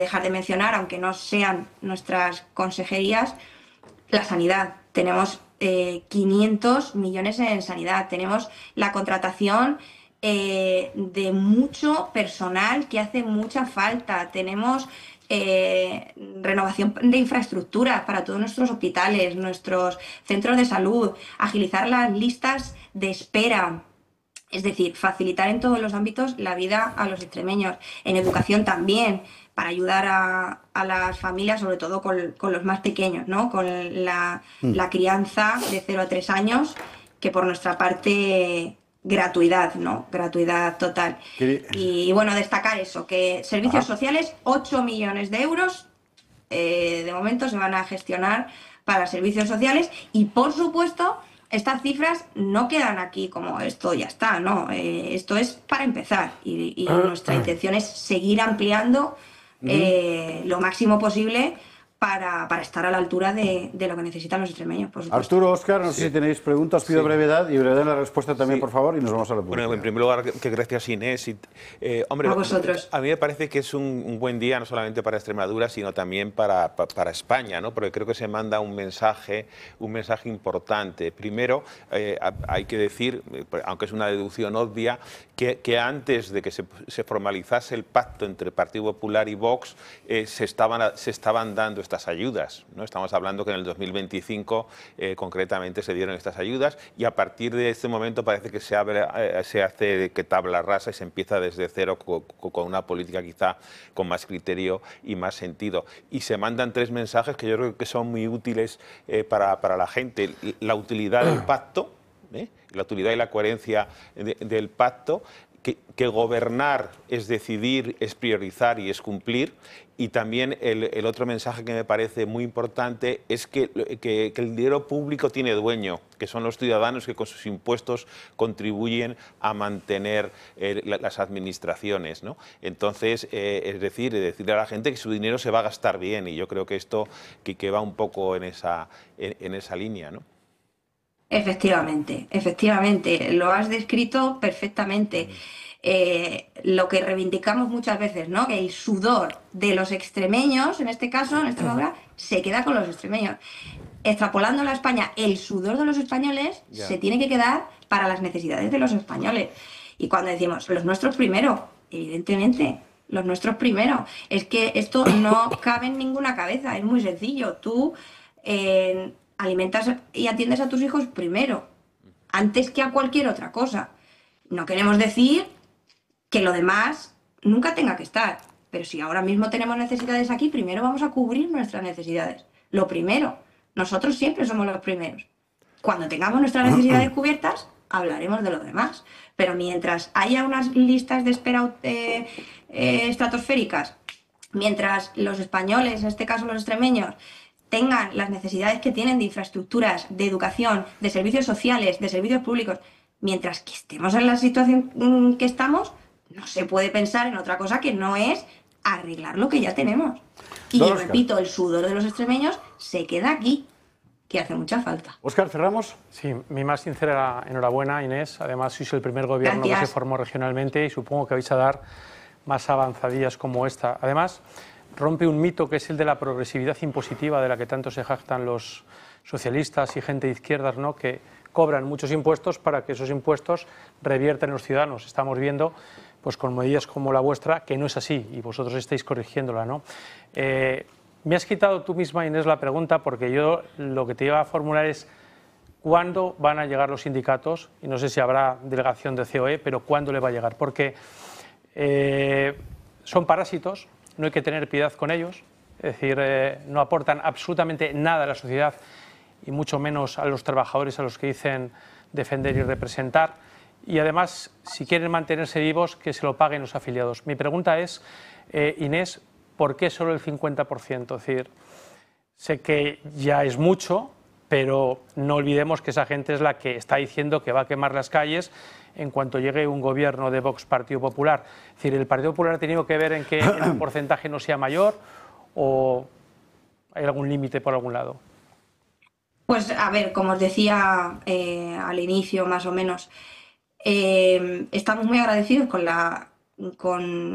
dejar de mencionar, aunque no sean nuestras consejerías, la sanidad. Tenemos 500 millones en sanidad. Tenemos la contratación de mucho personal que hace mucha falta. Tenemos renovación de infraestructuras para todos nuestros hospitales, nuestros centros de salud, agilizar las listas de espera. Es decir, facilitar en todos los ámbitos la vida a los extremeños. En educación también, para ayudar a las familias, sobre todo con los más pequeños, ¿no? Con la crianza de 0 a 3 años, que por nuestra parte, gratuidad, ¿no? Gratuidad total. Y bueno, destacar eso, que servicios sociales, 8 millones de euros, de momento se van a gestionar para servicios sociales y, por supuesto, estas cifras no quedan aquí como esto ya está, ¿no? Esto es para empezar y nuestra intención es seguir ampliando lo máximo posible para estar a la altura de lo que necesitan los extremeños, por supuesto. Arturo, Óscar, no sé si tenéis preguntas, pido brevedad y brevedad en la respuesta también, por favor, y nos vamos a la publicidad. Bueno, en primer lugar, que gracias Inés. Hombre, a vosotros. A mí me parece que es un buen día no solamente para Extremadura, sino también para España, ¿no? Porque creo que se manda un mensaje importante. Primero, hay que decir, aunque es una deducción obvia, que antes de que se formalizase el pacto entre Partido Popular y Vox, se estaban dando estas ayudas, ¿no? Estamos hablando que en el 2025 concretamente se dieron estas ayudas y a partir de este momento parece que se hace que tabla rasa y se empieza desde cero con una política quizá con más criterio y más sentido. Y se mandan 3 mensajes que yo creo que son muy útiles para la gente. La utilidad del pacto, la utilidad y la coherencia del pacto, que gobernar es decidir, es priorizar y es cumplir. Y también el otro mensaje que me parece muy importante es que el dinero público tiene dueño, que son los ciudadanos que con sus impuestos contribuyen a mantener las administraciones, ¿no? Entonces, decirle a la gente que su dinero se va a gastar bien, y yo creo que esto que va un poco en esa línea, ¿no? Efectivamente, lo has descrito perfectamente. Lo que reivindicamos muchas veces, ¿no? Que el sudor de los extremeños, en este caso, en Extremadura, se queda con los extremeños. Extrapolándolo a España, el sudor de los españoles se tiene que quedar para las necesidades de los españoles. Y cuando decimos los nuestros primero, evidentemente, los nuestros primero. Es que esto no cabe en ninguna cabeza, es muy sencillo. Tú alimentas y atiendes a tus hijos primero, antes que a cualquier otra cosa. No queremos decir que lo demás nunca tenga que estar, pero si ahora mismo tenemos necesidades aquí, primero vamos a cubrir nuestras necesidades. Lo primero, nosotros siempre somos los primeros. Cuando tengamos nuestras necesidades cubiertas, hablaremos de lo demás. Pero mientras haya unas listas de espera estratosféricas, mientras los españoles, en este caso los extremeños, tengan las necesidades que tienen de infraestructuras, de educación, de servicios sociales, de servicios públicos, mientras que estemos en la situación que estamos, no se puede pensar en otra cosa que no es arreglar lo que ya tenemos. Y repito, el sudor de los extremeños se queda aquí, que hace mucha falta. Óscar, ¿cerramos? Sí, mi más sincera enhorabuena, Inés. Además, sois el primer gobierno que se formó regionalmente y supongo que vais a dar más avanzadillas como esta. Además, rompe un mito que es el de la progresividad impositiva de la que tanto se jactan los socialistas y gente de izquierdas, ¿no? Que cobran muchos impuestos para que esos impuestos reviertan en los ciudadanos. Estamos viendo, pues con medidas como la vuestra, que no es así y vosotros estáis corrigiéndola, ¿no? Me has quitado tú misma, Inés, la pregunta, porque yo lo que te iba a formular es ¿cuándo van a llegar los sindicatos? Y no sé si habrá delegación de COE, pero ¿cuándo le va a llegar? Porque son parásitos, no hay que tener piedad con ellos, es decir, no aportan absolutamente nada a la sociedad y mucho menos a los trabajadores a los que dicen defender y representar. Y además, si quieren mantenerse vivos, que se lo paguen los afiliados. Mi pregunta es, Inés, ¿por qué solo el 50%? Es decir, sé que ya es mucho, pero no olvidemos que esa gente es la que está diciendo que va a quemar las calles en cuanto llegue un gobierno de Vox Partido Popular. Es decir, ¿el Partido Popular ha tenido que ver en que el porcentaje no sea mayor o hay algún límite por algún lado? Pues a ver, como os decía al inicio más o menos, estamos muy agradecidos con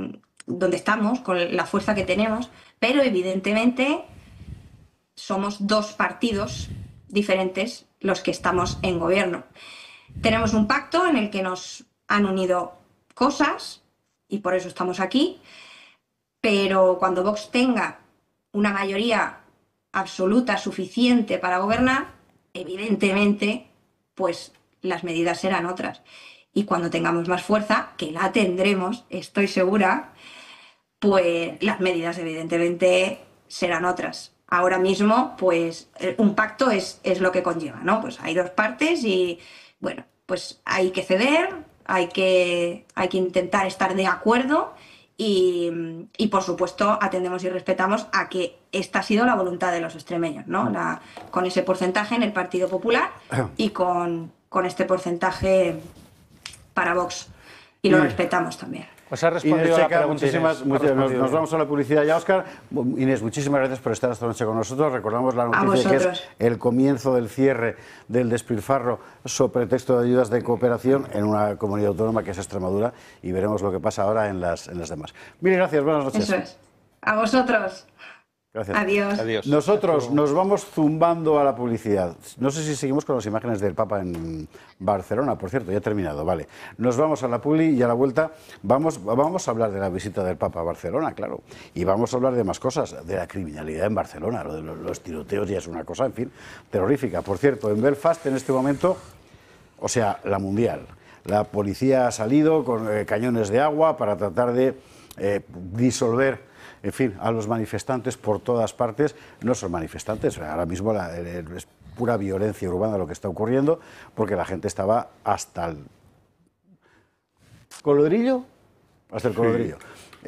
donde estamos, con la fuerza que tenemos, pero evidentemente somos dos partidos diferentes los que estamos en gobierno. Tenemos un pacto en el que nos han unido cosas y por eso estamos aquí, pero cuando Vox tenga una mayoría absoluta suficiente para gobernar, evidentemente, pues las medidas serán otras. Y cuando tengamos más fuerza, que la tendremos, estoy segura, pues las medidas evidentemente serán otras. Ahora mismo, pues un pacto es lo que conlleva, ¿no? Pues hay dos partes y, bueno, pues hay que ceder, hay que intentar estar de acuerdo y por supuesto, atendemos y respetamos a que esta ha sido la voluntad de los extremeños, ¿no? Con ese porcentaje en el Partido Popular y con este porcentaje para Vox. Y lo respetamos también. Pues ha respondido Inés la Checa, pregunta. nos vamos a la publicidad ya, Óscar. Inés, muchísimas gracias por estar esta noche con nosotros. Recordamos la noticia que es el comienzo del cierre del despilfarro sobre pretexto de ayudas de cooperación en una comunidad autónoma que es Extremadura y veremos lo que pasa ahora en las demás. Mil gracias, buenas noches. Eso es. A vosotros. Gracias. Adiós. Adiós. Nosotros nos vamos zumbando a la publicidad. No sé si seguimos con las imágenes del Papa en Barcelona, por cierto, ya he terminado, vale. Nos vamos a la publi y a la vuelta vamos a hablar de la visita del Papa a Barcelona, claro. Y vamos a hablar de más cosas, de la criminalidad en Barcelona, lo de los tiroteos ya es una cosa, en fin, terrorífica. Por cierto, en Belfast en este momento, o sea, la mundial. La policía ha salido con cañones de agua para tratar de disolver, en fin, a los manifestantes por todas partes. No son manifestantes, ahora mismo es pura violencia urbana lo que está ocurriendo, porque la gente estaba hasta el colodrillo, hasta el colodrillo.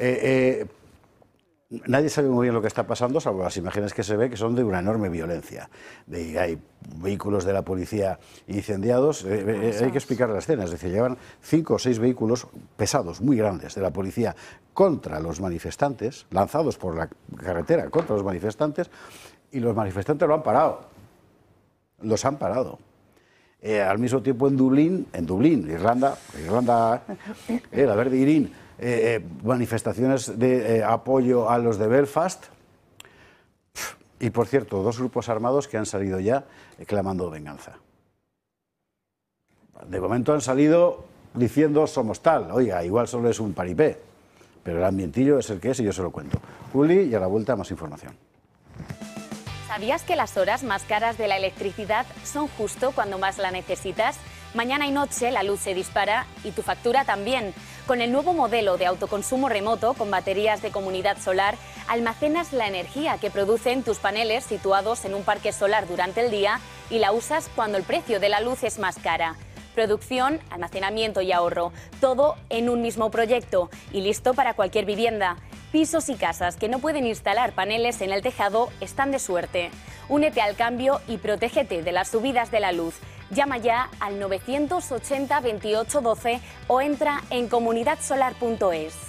Nadie sabe muy bien lo que está pasando, salvo las imágenes que se ve, que son de una enorme violencia. Hay vehículos de la policía incendiados. Hay que explicar la escena. Es decir, llevan 5 o 6 vehículos pesados, muy grandes, de la policía contra los manifestantes, lanzados por la carretera contra los manifestantes, y los manifestantes lo han parado. Los han parado. Al mismo tiempo en Dublín, Irlanda, la Verde Irín, manifestaciones de apoyo a los de Belfast y, por cierto, 2 grupos armados que han salido ya clamando venganza. De momento han salido diciendo somos tal, oiga, igual solo es un paripé, pero el ambientillo es el que es y yo se lo cuento. Juli, y a la vuelta más información. ¿Sabías que las horas más caras de la electricidad son justo cuando más la necesitas? Mañana y noche la luz se dispara y tu factura también. Con el nuevo modelo de autoconsumo remoto con baterías de comunidad solar, almacenas la energía que producen tus paneles situados en un parque solar durante el día y la usas cuando el precio de la luz es más cara. Producción, almacenamiento y ahorro, todo en un mismo proyecto y listo para cualquier vivienda. Pisos y casas que no pueden instalar paneles en el tejado están de suerte. Únete al cambio y protégete de las subidas de la luz. Llama ya al 980 28 12 o entra en comunidadsolar.es.